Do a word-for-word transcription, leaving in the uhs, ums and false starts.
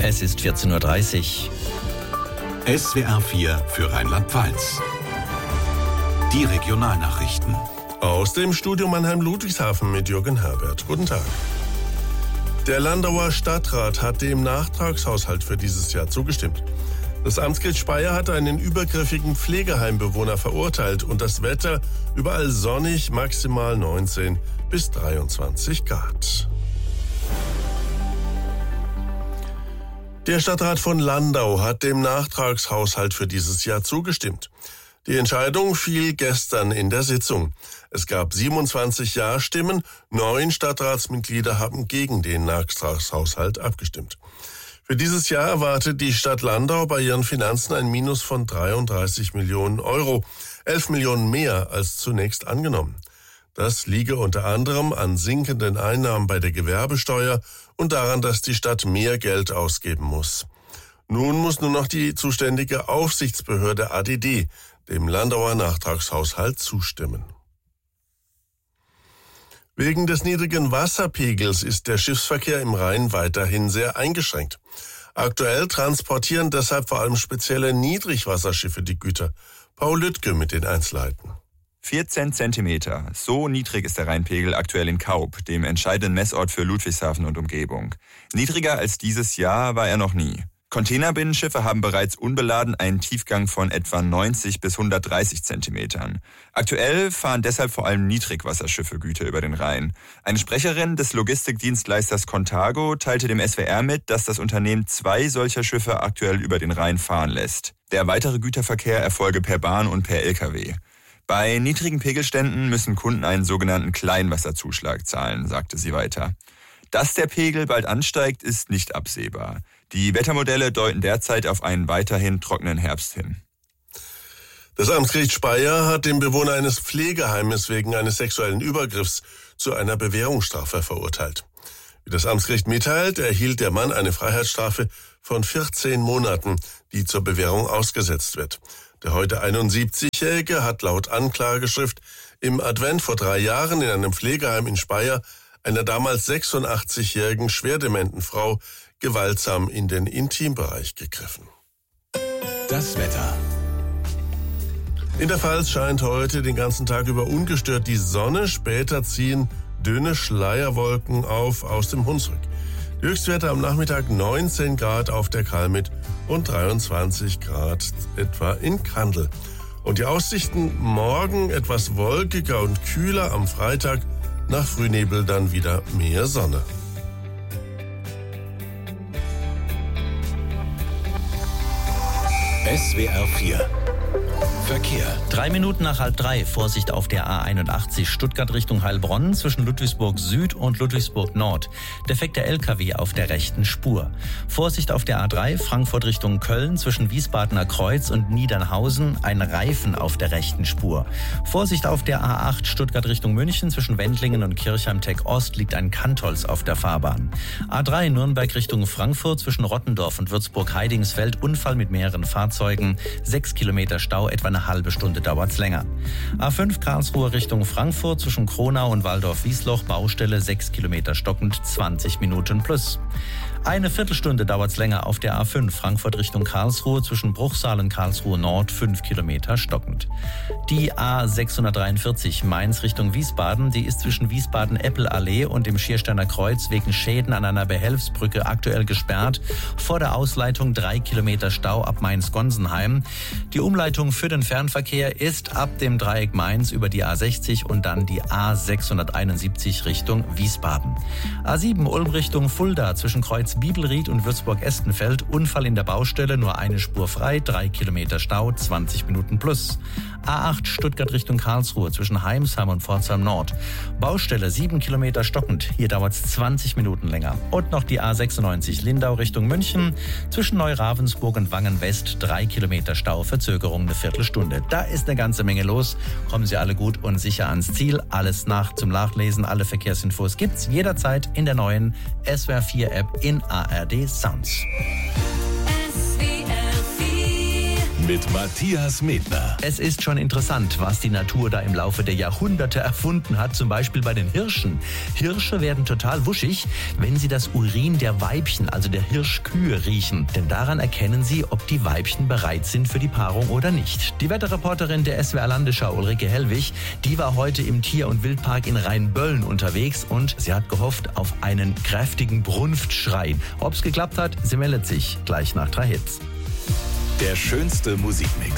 Es ist vierzehn Uhr dreißig. S W R vier für Rheinland-Pfalz. Die Regionalnachrichten. Aus dem Studio Mannheim-Ludwigshafen mit Jürgen Herbert. Guten Tag. Der Landauer Stadtrat hat dem Nachtragshaushalt für dieses Jahr zugestimmt. Das Amtsgericht Speyer hat einen übergriffigen Pflegeheimbewohner verurteilt und das Wetter überall sonnig, maximal neunzehn bis dreiundzwanzig Grad. Der Stadtrat von Landau hat dem Nachtragshaushalt für dieses Jahr zugestimmt. Die Entscheidung fiel gestern in der Sitzung. Es gab siebenundzwanzig Ja-Stimmen, neun Stadtratsmitglieder haben gegen den Nachtragshaushalt abgestimmt. Für dieses Jahr erwartet die Stadt Landau bei ihren Finanzen ein Minus von dreiunddreißig Millionen Euro, elf Millionen mehr als zunächst angenommen. Das liege unter anderem an sinkenden Einnahmen bei der Gewerbesteuer und daran, dass die Stadt mehr Geld ausgeben muss. Nun muss nur noch die zuständige Aufsichtsbehörde A D D dem Landauer Nachtragshaushalt zustimmen. Wegen des niedrigen Wasserpegels ist der Schiffsverkehr im Rhein weiterhin sehr eingeschränkt. Aktuell transportieren deshalb vor allem spezielle Niedrigwasserschiffe die Güter. Paul Lüttke mit den Einzelheiten. vierzehn Zentimeter. So niedrig ist der Rheinpegel aktuell in Kaub, dem entscheidenden Messort für Ludwigshafen und Umgebung. Niedriger als dieses Jahr war er noch nie. Containerbinnenschiffe haben bereits unbeladen einen Tiefgang von etwa neunzig bis hundertdreißig Zentimetern. Aktuell fahren deshalb vor allem Niedrigwasserschiffe Güter über den Rhein. Eine Sprecherin des Logistikdienstleisters Contago teilte dem S W R mit, dass das Unternehmen zwei solcher Schiffe aktuell über den Rhein fahren lässt. Der weitere Güterverkehr erfolge per Bahn und per L K W. Bei niedrigen Pegelständen müssen Kunden einen sogenannten Kleinwasserzuschlag zahlen, sagte sie weiter. Dass der Pegel bald ansteigt, ist nicht absehbar. Die Wettermodelle deuten derzeit auf einen weiterhin trockenen Herbst hin. Das Amtsgericht Speyer hat den Bewohner eines Pflegeheimes wegen eines sexuellen Übergriffs zu einer Bewährungsstrafe verurteilt. Wie das Amtsgericht mitteilt, erhielt der Mann eine Freiheitsstrafe von vierzehn Monaten, die zur Bewährung ausgesetzt wird. Der heute einundsiebzigjährige hat laut Anklageschrift im Advent vor drei Jahren in einem Pflegeheim in Speyer einer damals sechsundachtzigjährigen schwerdementen Frau gewaltsam in den Intimbereich gegriffen. Das Wetter. In der Pfalz scheint heute den ganzen Tag über ungestört die Sonne. Später ziehen dünne Schleierwolken auf aus dem Hunsrück. Die Höchstwerte am Nachmittag neunzehn Grad auf der Kalmit und dreiundzwanzig Grad etwa in Kandel. Und die Aussichten morgen etwas wolkiger und kühler, am Freitag nach Frühnebel dann wieder mehr Sonne. S W R vier Verkehr. Drei Minuten nach halb drei. Vorsicht auf der A einundachtzig Stuttgart Richtung Heilbronn zwischen Ludwigsburg Süd und Ludwigsburg Nord. Defekter L K W auf der rechten Spur. Vorsicht auf der A drei Frankfurt Richtung Köln zwischen Wiesbadener Kreuz und Niedernhausen. Ein Reifen auf der rechten Spur. Vorsicht auf der A acht Stuttgart Richtung München zwischen Wendlingen und Kirchheim-Tech Ost liegt ein Kantholz auf der Fahrbahn. A drei Nürnberg Richtung Frankfurt zwischen Rottendorf und Würzburg-Heidingsfeld. Unfall mit mehreren Fahrzeugen. Sechs Kilometer Stau, etwa eine halbe Stunde dauert's länger. A fünf Karlsruhe Richtung Frankfurt zwischen Kronau und Waldorf-Wiesloch, Baustelle sechs Kilometer stockend, zwanzig Minuten plus. Eine Viertelstunde dauert's länger auf der A fünf Frankfurt Richtung Karlsruhe zwischen Bruchsal und Karlsruhe Nord, fünf Kilometer stockend. Die A sechshundertdreiundvierzig Mainz Richtung Wiesbaden, die ist zwischen Wiesbaden-Eppel-Allee und dem Schiersteiner Kreuz wegen Schäden an einer Behelfsbrücke aktuell gesperrt. Vor der Ausleitung drei Kilometer Stau ab Mainz-Gonsenheim. Die Umleitung für den Fernverkehr ist ab dem Dreieck Mainz über die A sechzig und dann die A sechshunderteinundsiebzig Richtung Wiesbaden. A sieben Ulm Richtung Fulda zwischen Kreuz Bibelried und Würzburg-Estenfeld. Unfall in der Baustelle, nur eine Spur frei, drei Kilometer Stau, zwanzig Minuten plus. A acht Stuttgart Richtung Karlsruhe zwischen Heimsheim und Pforzheim Nord. Baustelle sieben Kilometer stockend, hier dauert es zwanzig Minuten länger. Und noch die A sechsundneunzig Lindau Richtung München zwischen Neu-Ravensburg und Wangen West, drei Kilometer Stau, Verzögerung eine Viertelstunde. Da ist eine ganze Menge los. Kommen Sie alle gut und sicher ans Ziel. Alles nach zum Nachlesen, alle Verkehrsinfos gibt's jederzeit in der neuen S W R vier App in A R D Sounds. mit Matthias Medner. Es ist schon interessant, was die Natur da im Laufe der Jahrhunderte erfunden hat, zum Beispiel bei den Hirschen. Hirsche werden total wuschig, wenn sie das Urin der Weibchen, also der Hirschkühe, riechen. Denn daran erkennen sie, ob die Weibchen bereit sind für die Paarung oder nicht. Die Wetterreporterin der S W R Landesschau, Ulrike Hellwig, die war heute im Tier- und Wildpark in Rheinböllen unterwegs und sie hat gehofft auf einen kräftigen Brunftschrei. Ob's geklappt hat, sie meldet sich gleich nach drei Hits. Der schönste Musikmix.